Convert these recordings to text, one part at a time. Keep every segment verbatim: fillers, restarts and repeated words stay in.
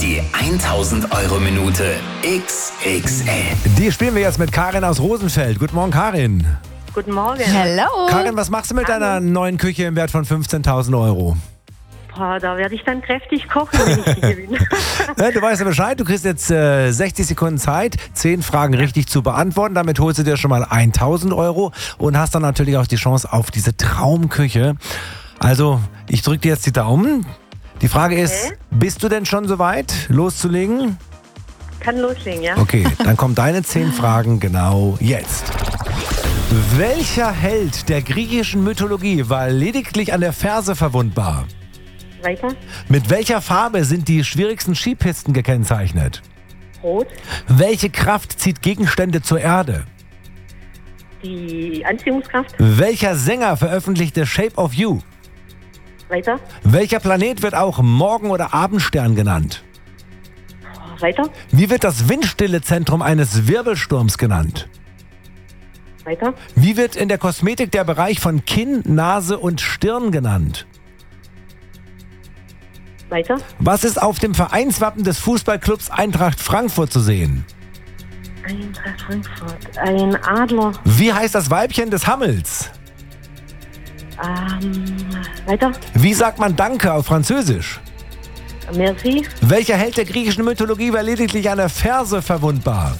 Die tausend-Euro-Minute X X L. Die spielen wir jetzt mit Karin aus Rosenfeld. Guten Morgen, Karin. Guten Morgen. Hello. Karin, was machst du mit deiner neuen Küche im Wert von fünfzehntausend Euro? Boah, da werde ich dann kräftig kochen, wenn ich die gewinne. Ja, du weißt ja Bescheid, du kriegst jetzt äh, sechzig Sekunden Zeit, zehn Fragen richtig zu beantworten. Damit holst du dir schon mal tausend Euro und hast dann natürlich auch die Chance auf diese Traumküche. Also, ich drücke dir jetzt die Daumen. Die Frage ist, Okay. bist du denn schon soweit, loszulegen? Kann loslegen, ja? Okay, dann kommen deine zehn Fragen genau jetzt. Welcher Held der griechischen Mythologie war lediglich an der Ferse verwundbar? Weiter. Mit welcher Farbe sind die schwierigsten Skipisten gekennzeichnet? Rot. Welche Kraft zieht Gegenstände zur Erde? Die Anziehungskraft. Welcher Sänger veröffentlichte Shape of You? Weiter. Welcher Planet wird auch Morgen- oder Abendstern genannt? Weiter. Wie wird das windstille Zentrum eines Wirbelsturms genannt? Weiter. Wie wird in der Kosmetik der Bereich von Kinn, Nase und Stirn genannt? Weiter. Was ist auf dem Vereinswappen des Fußballclubs Eintracht Frankfurt zu sehen? Eintracht Frankfurt. Ein Adler. Wie heißt das Weibchen des Hammels? Ähm, weiter. Wie sagt man Danke auf Französisch? Merci. Welcher Held der griechischen Mythologie war lediglich an der Ferse verwundbar?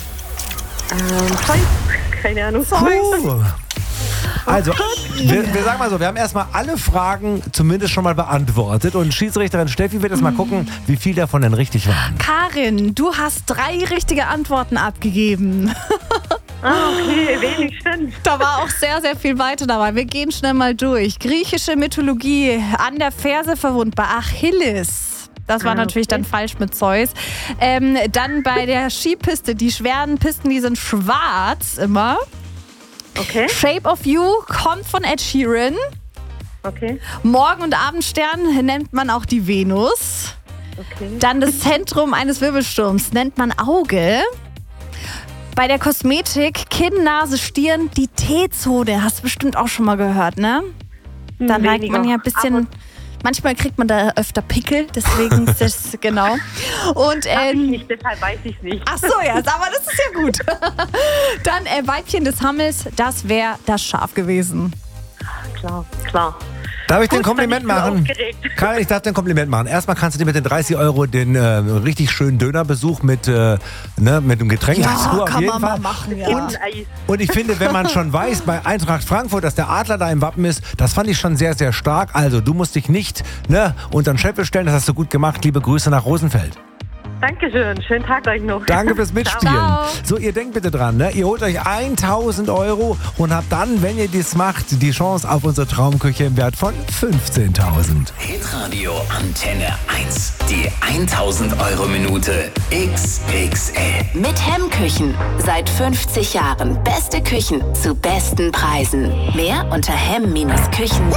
Ähm, Zeus. Keine Ahnung. Puh. Also, wir, wir sagen mal so, wir haben erstmal alle Fragen zumindest schon mal beantwortet und Schiedsrichterin Steffi wird jetzt mal gucken, wie viel davon denn richtig waren. Karin, du hast drei richtige Antworten abgegeben. Ah, okay, wenig stimmt. Da war auch sehr, sehr viel weiter dabei. Wir gehen schnell mal durch. Griechische Mythologie, an der Ferse verwundbar, Achilles. Das war Ah, natürlich okay. dann falsch mit Zeus. Ähm, dann bei der Skipiste, die schweren Pisten, die sind schwarz immer. Okay. Shape of You kommt von Ed Sheeran. Okay. Morgen- und Abendstern nennt man auch die Venus. Okay. Dann das Zentrum eines Wirbelsturms nennt man Auge. Bei der Kosmetik Kinn, Nase, Stirn, die T-Zone. Hast du bestimmt auch schon mal gehört, ne? Da neigt man ja ein bisschen... Manchmal kriegt man da öfter Pickel, deswegen ist das genau. Und Hab ich ähm, nicht, deshalb weiß ich nicht. ach so, ja, aber das ist ja gut. Dann äh, Weibchen des Hammels, das wäre das Schaf gewesen. Klar, klar. Darf ich dir ein Gut, Kompliment dann bin ich machen? aufgeregt. Karin, ich darf dir ein Kompliment machen. Erstmal kannst du dir mit den dreißig Euro den äh, richtig schönen Dönerbesuch mit, äh, ne, mit dem Getränk Ja, dazu auf kann jeden man Fall. mal machen, ja. Und Eis. Und ich finde, wenn man schon weiß, bei Eintracht Frankfurt, dass der Adler da im Wappen ist, das fand ich schon sehr, sehr stark. Also, du musst dich nicht ne, unter den Scheffel stellen, das hast du gut gemacht. Liebe Grüße nach Rosenfeld. Dankeschön. Schönen Tag euch noch. Danke fürs Mitspielen. Ciao. So, ihr denkt bitte dran, ne? Ihr holt euch tausend Euro und habt dann, wenn ihr dies macht, die Chance auf unsere Traumküche im Wert von fünfzehntausend. Hitradio Antenne eins. Die tausend-Euro-Minute X X L. Mit Hemmküchen. Seit fünfzig Jahren. Beste Küchen zu besten Preisen. Mehr unter hemm Bindestrich küchen